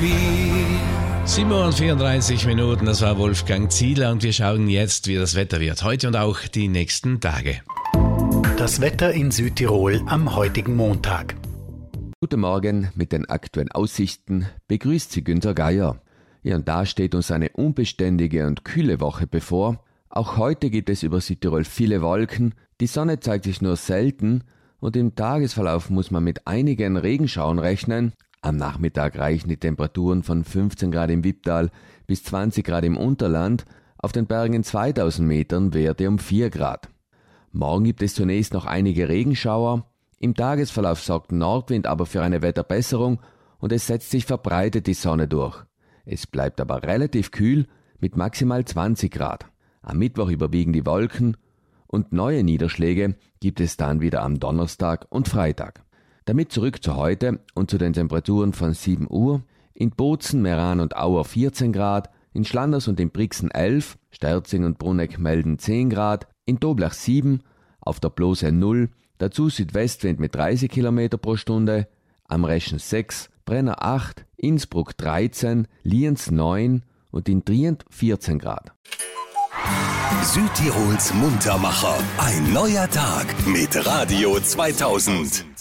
7:34, das war Wolfgang Ziegler und wir schauen jetzt, wie das Wetter wird, heute und auch die nächsten Tage. Das Wetter in Südtirol am heutigen Montag. Guten Morgen, mit den aktuellen Aussichten begrüßt Sie Günther Geier. Ja, und da steht uns eine unbeständige und kühle Woche bevor. Auch heute gibt es über Südtirol viele Wolken, die Sonne zeigt sich nur selten und im Tagesverlauf muss man mit einigen Regenschauern rechnen. Am Nachmittag reichen die Temperaturen von 15 Grad im Wipptal bis 20 Grad im Unterland, auf den Bergen 2000 Metern Werte um 4 Grad. Morgen gibt es zunächst noch einige Regenschauer, im Tagesverlauf sorgt Nordwind aber für eine Wetterbesserung und es setzt sich verbreitet die Sonne durch. Es bleibt aber relativ kühl mit maximal 20 Grad. Am Mittwoch überwiegen die Wolken und neue Niederschläge gibt es dann wieder am Donnerstag und Freitag. Damit zurück zu heute und zu den Temperaturen von 7 Uhr. In Bozen, Meran und Auer 14 Grad, in Schlanders und in Brixen 11, Sterzing und Bruneck melden 10 Grad, in Toblach 7, auf der Blose 0, dazu Südwestwind mit 30 km pro Stunde, am Reschen 6, Brenner 8, Innsbruck 13, Lienz 9 und in Trient 14 Grad. Südtirols Muntermacher. Ein neuer Tag mit Radio 2000.